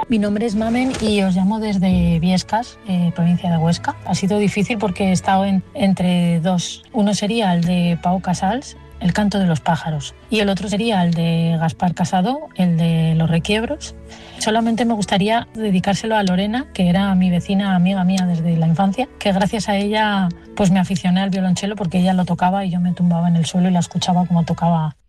Mi nombre es Mamen y os llamo desde Viescas, provincia de Huesca. Ha sido difícil porque he estado entre dos. Uno sería el de Pau Casals, El canto de los pájaros, y el otro sería el de Gaspar Casado, el de Los requiebros. Solamente me gustaría dedicárselo a Lorena, que era mi vecina, amiga mía desde la infancia, que gracias a ella pues me aficioné al violonchelo porque ella lo tocaba y yo me tumbaba en el suelo y la escuchaba como tocaba